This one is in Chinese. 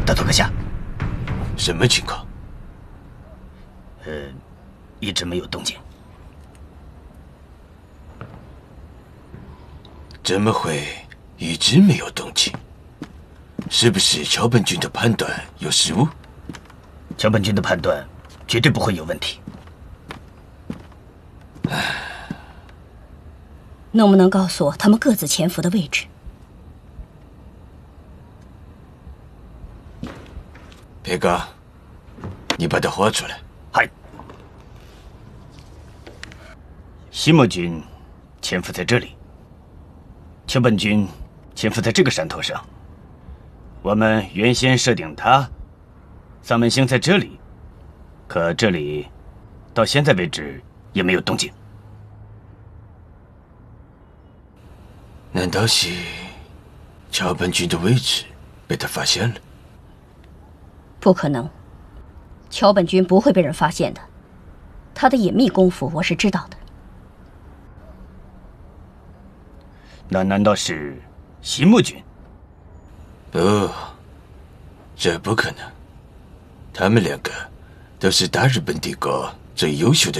大头阁下， 什么情况？ 一直没有动静。 怎么会一直没有动静？是不是桥本君的判断有失误？ 桥本君的判断绝对不会有问题。 能不能告诉我他们各自潜伏的位置？ 裴刚，你把它画出来。 嗨，西莫君潜伏在这里，桥本君潜伏在这个山头上。我们原先设定他桑门星在这里，可这里到现在为止也没有动静。 难道是桥本君的位置被他发现了？ 不可能，桥本君不会被人发现的，他的隐秘功夫我是知道的。 那难道是西木君？ 不，这不可能。他们两个都是大日本帝国最优秀的